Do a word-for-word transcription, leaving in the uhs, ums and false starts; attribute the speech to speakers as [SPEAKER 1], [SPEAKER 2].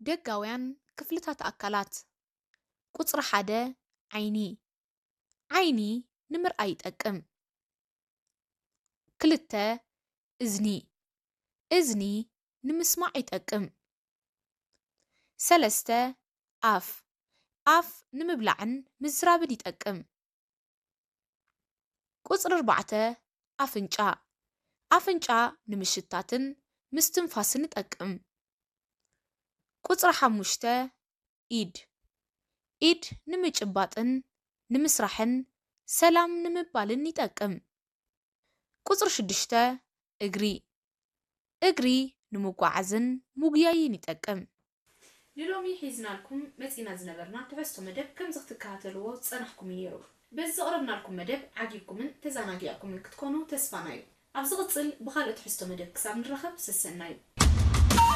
[SPEAKER 1] ደጋውያን ክፍልታት ኣካላት ቁጽሪ ሓደ ዓይኒ ዓይኒ ንምርኣይ ይጠቅም ክልተ እዝኒ እዝኒ ንምስማዕ ይጠቅም ሰለስተ ኣፍ ኣፍ ንምብላዕን ምዝራብን ይጠቅም ቁጽሪ ኣርባዕተ ኣፍንጫ ኣፍንጫ ንምሽታትን ምስትንፋስን ይጠቅም ቁጽሪ ሓሙሽተ ኢድ ኢድ ንምጭባጥን ንምስራሕን ሰላም ንምባልን ይጠቅም ቁጽሪ ሽዱሽተ እግሪ እግሪ ንምጓዓዝን ሙጉያይን ይጠቅም ንሎሚ ሒዝናልኩም መጺና ዝነበርና ትሕዝቶ መደብ ከም ዝኽትከታተልዎ ጸናሕኩም ነይሩ በዚ ዘቕረብናልኩም መደብ ዓጊብኩምን ተዘናጊዕኩምን ክትኮኑ ተስፋና እዩ ኣብ ዝቕጽል ብኻልኦት ትሕዝቶ መደብ ክሳብ ንራኸብ ሰሰና እዩ